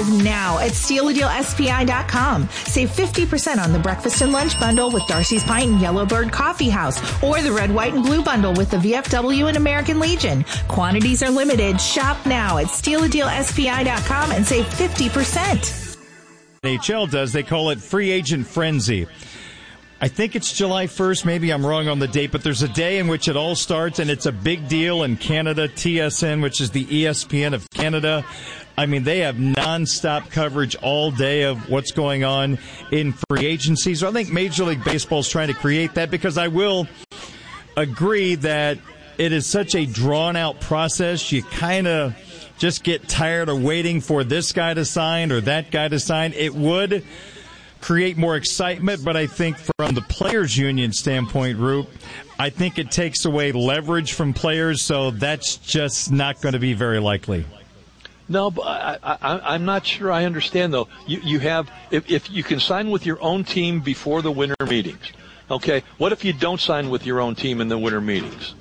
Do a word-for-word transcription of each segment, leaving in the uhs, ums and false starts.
now at steal a deal S P I dot com. Save fifty percent on the breakfast and lunch bundle with Darcy's Pint and Yellowbird Coffee House, or the red, white, and blue bundle with the V F W and American Legion. Quantities are limited. Shop now at steal a deal S P I dot com and save fifty percent. N H L does. They call it free agent frenzy. I think it's July first. Maybe I'm wrong on the date, but there's a day in which it all starts, and it's a big deal in Canada. T S N, which is the E S P N of Canada. I mean, they have nonstop coverage all day of what's going on in free agency. So I think Major League Baseball is trying to create that, because I will agree that it is such a drawn-out process. You kind of just get tired of waiting for this guy to sign or that guy to sign. It would create more excitement, but I think from the players' union standpoint, Roop, I think it takes away leverage from players, so that's just not going to be very likely. No, but I, I, I'm not sure I understand, though. You, you have, if, if you can sign with your own team before the winter meetings, okay, what if you don't sign with your own team in the winter meetings?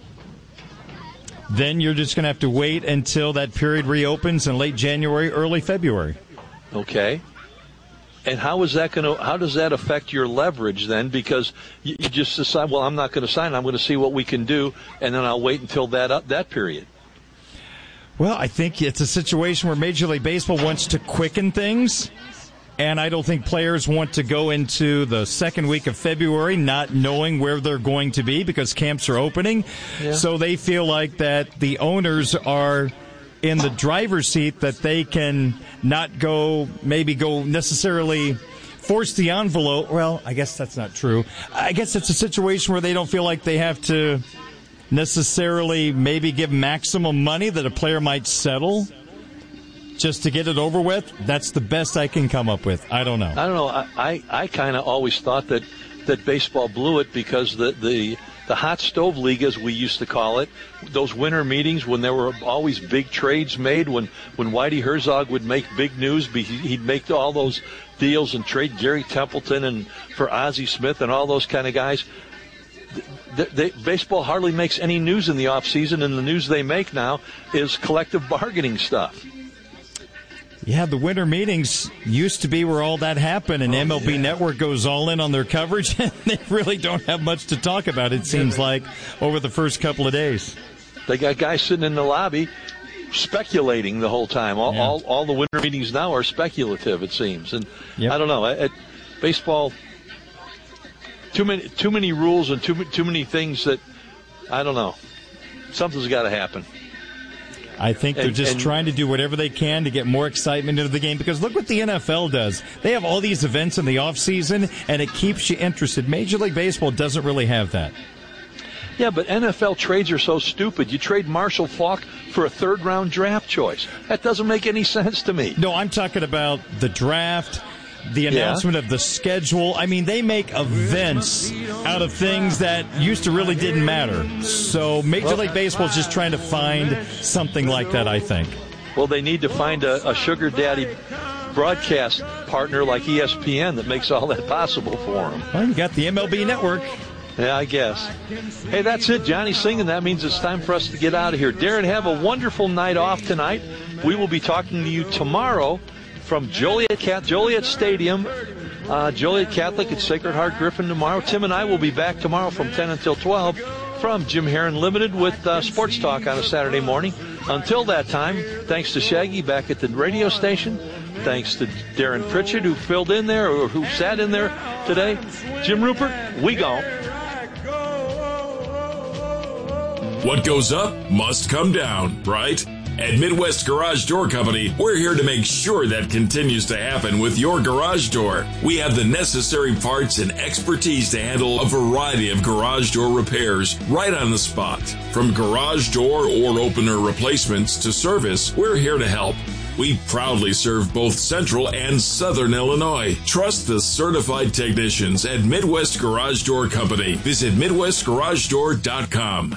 Then you're just going to have to wait until that period reopens in late January, early February. Okay. And how is that going to? How does that affect your leverage then? Because you, you just decide, well, I'm not going to sign. I'm going to see what we can do, and then I'll wait until that uh, that period. Well, I think it's a situation where Major League Baseball wants to quicken things, and I don't think players want to go into the second week of February not knowing where they're going to be because camps are opening. Yeah. So they feel like that the owners are in the driver's seat, that they can not go, maybe go necessarily force the envelope. Well, I guess that's not true. I guess it's a situation where they don't feel like they have to necessarily maybe give maximum money that a player might settle just to get it over with. That's the best I can come up with. I don't know. I don't know. I, I, I kind of always thought that, that baseball blew it because the, the the hot stove league, as we used to call it, those winter meetings when there were always big trades made, when, when Whitey Herzog would make big news, he'd make all those deals and trade Gary Templeton and for Ozzie Smith and all those kind of guys. They, they, baseball hardly makes any news in the off season, and the news they make now is collective bargaining stuff. Yeah, the winter meetings used to be where all that happened, and oh, M L B yeah. Network goes all in on their coverage, and they really don't have much to talk about, it seems like, over the first couple of days. They got guys sitting in the lobby speculating the whole time. All, yeah. all, all the winter meetings now are speculative, it seems. And yep. I don't know. At baseball, too many too many rules and too too many things that, I don't know. Something's got to happen. I think they're just and, and, trying to do whatever they can to get more excitement into the game, because look what the N F L does. They have all these events in the offseason, and it keeps you interested. Major League Baseball doesn't really have that. Yeah, but N F L trades are so stupid. You trade Marshall Faulk for a third-round draft choice. That doesn't make any sense to me. No, I'm talking about the draft, the announcement yeah. of the schedule. I mean, they make events out of things that used to really didn't matter. So Major well, League Baseball is just trying to find something like that, I think. Well, they need to find a, a sugar daddy broadcast partner like E S P N that makes all that possible for them. Well, you got the M L B Network. Yeah, I guess. Hey, that's it. Johnny's singing. That means it's time for us to get out of here. Darren, have a wonderful night off tonight. We will be talking to you tomorrow from Joliet, Joliet Stadium, uh, Joliet Catholic at Sacred Heart Griffin tomorrow. Tim and I will be back tomorrow from ten until twelve from Jim Heron Limited with uh, Sports Talk on a Saturday morning. Until that time, thanks to Shaggy back at the radio station. Thanks to Darren Pritchard, who filled in there or who sat in there today. Jim Rupert, we go. What goes up must come down, right? At Midwest Garage Door Company, we're here to make sure that continues to happen with your garage door. We have the necessary parts and expertise to handle a variety of garage door repairs right on the spot. From garage door or opener replacements to service, we're here to help. We proudly serve both Central and Southern Illinois. Trust the certified technicians at Midwest Garage Door Company. Visit Midwest Garage Door dot com.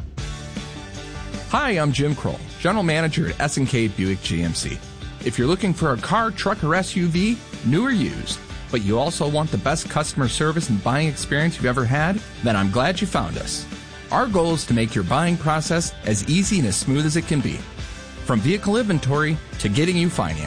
Hi, I'm Jim Kroll, General Manager at S and K Buick G M C. If you're looking for a car, truck, or S U V, new or used, but you also want the best customer service and buying experience you've ever had, then I'm glad you found us. Our goal is to make your buying process as easy and as smooth as it can be. From vehicle inventory to getting you financed.